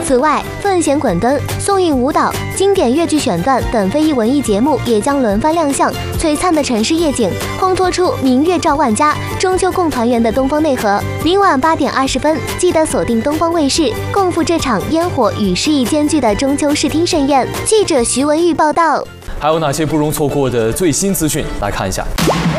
此外，奋弦滚灯、宋韵舞蹈、经典粤剧选段等非遗文艺节目也将轮番亮相，璀璨的城市夜景烘托出明月照万家、中秋共团圆的东方内核。明晚8点20分，记得锁定东方卫视，共赴这场烟火与诗意兼具的中秋视听盛宴。记者徐文玉报道。 还有哪些不容错过的最新资讯？来看一下。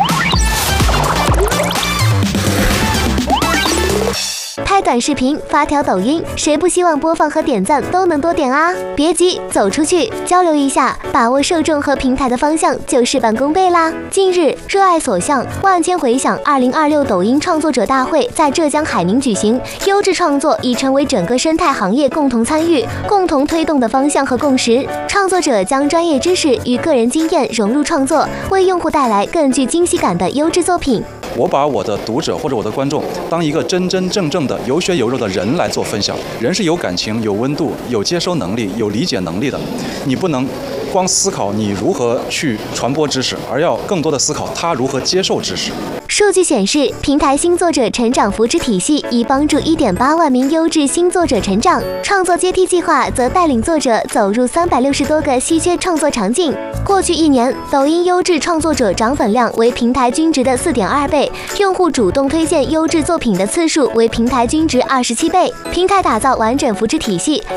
拍短视频、发条抖音，谁不希望播放和点赞都能多点啊？别急，走出去交流一下，把握受众和平台的方向就事半功倍啦。近日，热爱所向，万千回响2026抖音创作者大会在浙江海宁举行，优质创作已成为整个生态行业共同参与、共同推动的方向和共识。创作者将专业知识与个人经验融入创作，为用户带来更具惊喜感的优质作品。 我把我的读者或者我的观众当一个真真正正的有血有肉的人来做分享。人是有感情、有温度、有接收能力、有理解能力的。你不能光思考你如何去传播知识，而要更多的思考他如何接受知识。 数据显示，平台新作者成长扶持体系已帮助1.8万名优质新作者成长，创作阶梯计划则带领作者走入360多个稀缺创作场景。过去1年，抖音优质创作者涨粉量为平台均值的4.2倍，用户主动推荐优质作品的次数为平台均值27倍。平台打造完整扶持体系，